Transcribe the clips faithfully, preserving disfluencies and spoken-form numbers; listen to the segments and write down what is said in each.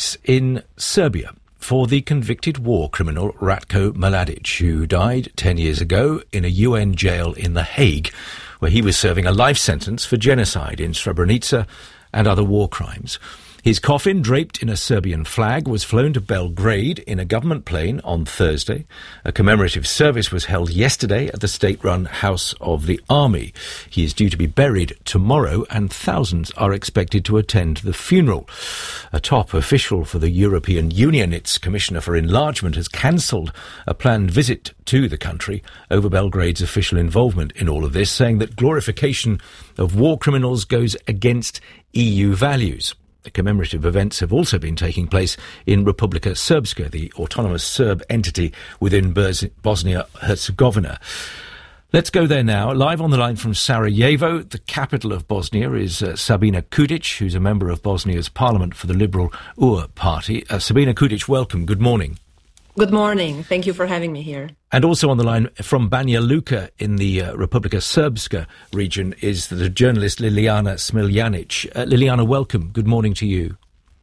place in Serbia for the convicted war criminal Ratko Mladic, who died ten years ago in a U N jail in The Hague, where he was serving a life sentence for genocide in Srebrenica and other war crimes. His coffin, draped in a Serbian flag, was flown to Belgrade in a government plane on Thursday. A commemorative service was held yesterday at the state-run House of the Army. He is due to be buried tomorrow, and thousands are expected to attend the funeral. A top official for the European Union, its Commissioner for Enlargement, has cancelled a planned visit to the country over Belgrade's official involvement in all of this, saying that glorification of war criminals goes against E U values. The commemorative events have also been taking place in Republika Srpska, the autonomous Serb entity within Bosnia-Herzegovina. Let's go there now. Live on the line from Sarajevo, the capital of Bosnia, is uh, Sabina Kudic, who's a member of Bosnia's parliament for the Liberal U R party. Uh, Sabina Kudic, welcome. Good morning. Good morning. Thank you for having me here. And also on the line from Banja Luka in the uh, Republika Srpska region is the journalist Liliana Smiljanic. Uh, Liliana, welcome. Good morning to you.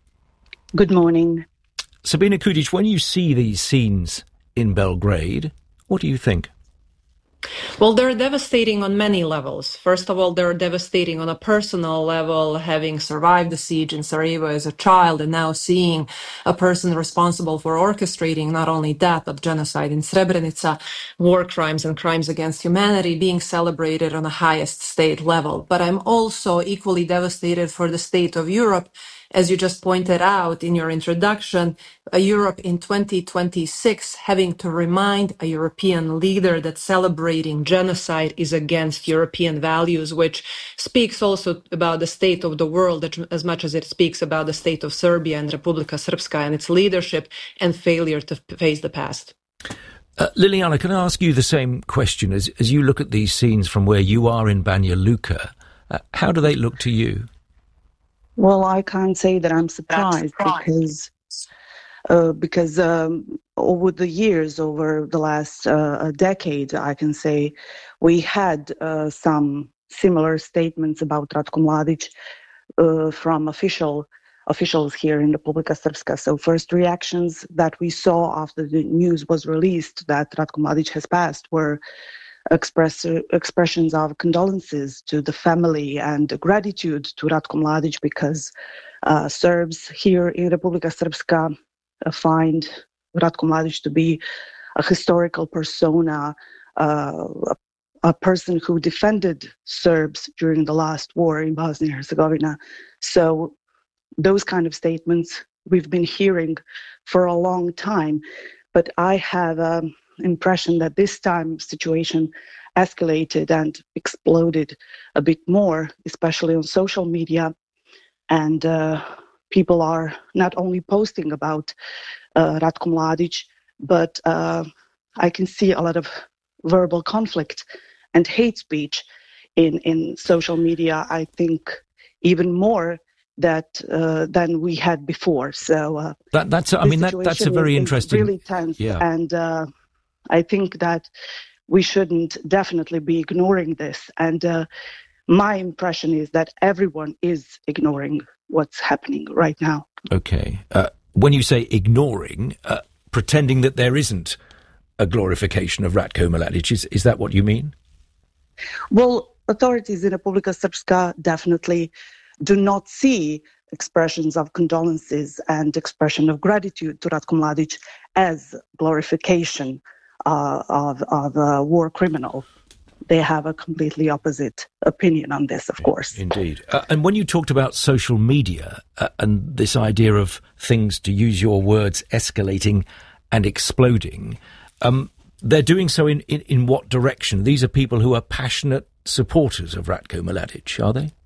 Good morning. Sabina Kudic, when you see these scenes in Belgrade, what do you think? Well, they're devastating on many levels. First of all, they're devastating on a personal level, having survived the siege in Sarajevo as a child and now seeing a person responsible for orchestrating not only that, but genocide in Srebrenica, war crimes and crimes against humanity being celebrated on the highest state level. But I'm also equally devastated for the state of Europe. As you just pointed out in your introduction, a Europe in twenty twenty-six having to remind a European leader that celebrating genocide is against European values, which speaks also about the state of the world as much as it speaks about the state of Serbia and Republika Srpska and its leadership and failure to face the past. Uh, Liliana, can I ask you the same question? As, as you look at these scenes from where you are in Banja Luka, uh, how do they look to you? Well, I can't say that I'm surprised, surprised. because uh, because um, over the years, over the last uh, decade, I can say we had uh, some similar statements about Ratko Mladic uh, from official officials here in Republika Srpska. So first reactions that we saw after the news was released that Ratko Mladic has passed were Express, expressions of condolences to the family and gratitude to Ratko Mladic because uh, Serbs here in Republika Srpska uh, find Ratko Mladic to be a historical persona, uh, a, a person who defended Serbs during the last war in Bosnia and Herzegovina. So those kind of statements we've been hearing for a long time, but I have um, impression that this time situation escalated and exploded a bit more, especially on social media. And uh, people are not only posting about uh, Ratko Mladic, but uh, I can see a lot of verbal conflict and hate speech in, in social media, I think even more that uh, than we had before. So uh, that, that's, I mean, that, that's a very is, interesting... Is really tense. Yeah. And uh, I think that we shouldn't definitely be ignoring this. And uh, my impression is that everyone is ignoring what's happening right now. Okay. Uh, when you say ignoring, uh, pretending that there isn't a glorification of Ratko Mladic, is, is that what you mean? Well, authorities in Republika Srpska definitely do not see expressions of condolences and expression of gratitude to Ratko Mladic as glorification uh, of, of a war criminal. They have a completely opposite opinion on this, of course. Indeed. Uh, and when you talked about social media uh, and this idea of things, to use your words, escalating and exploding, um, they're doing so in, in, in what direction? These are people who are passionate supporters of Ratko Mladic, are they?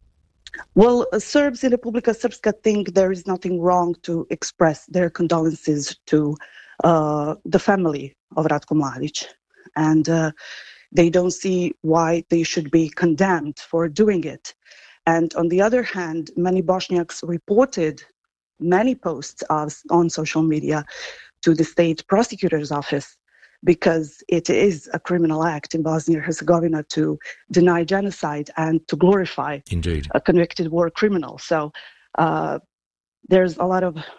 Well, uh, Serbs in Republika Srpska think there is nothing wrong to express their condolences to uh, the family of Ratko Mladic. And uh, they don't see why they should be condemned for doing it. And on the other hand, many Bosniaks reported many posts of, on social media to the state prosecutor's office, because it is a criminal act in Bosnia and Herzegovina to deny genocide and to glorify Indeed. a convicted war criminal. So uh, there's a lot of